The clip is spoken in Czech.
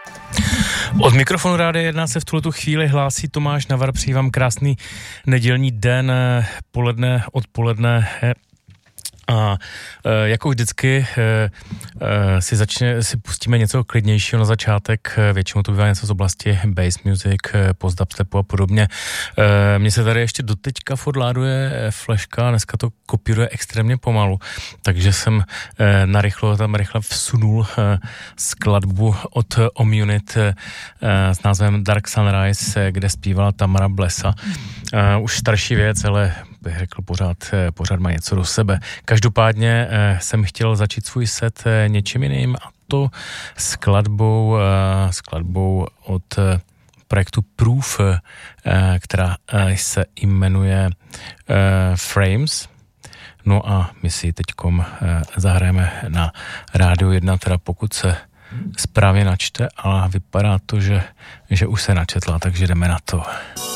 Od mikrofonu Rádia 1 se v tuhletu chvíli hlásí Tomáš Navar. Přeji vám krásný nedělní den, poledne, odpoledne. A jako vždycky si pustíme něco klidnějšího na začátek, většinou to bývá něco z oblasti bass music, post-dubstepu a podobně. Mně se tady ještě doteďka odláduje flashka, dneska to kopíruje extrémně pomalu, takže jsem tam rychle vsunul skladbu od Omunit s názvem Dark Sunrise, kde zpívala Tamara Blesa. Už starší věc, ale bych řekl, pořád má něco do sebe. Každopádně jsem chtěl začít svůj set něčím jiným, a to skladbou od projektu Proof, která se jmenuje Frames. No a my si ji teďkom zahrajeme na Rádiu 1, teda pokud se správně načte, ale vypadá to, že už se načetla, takže jdeme na to.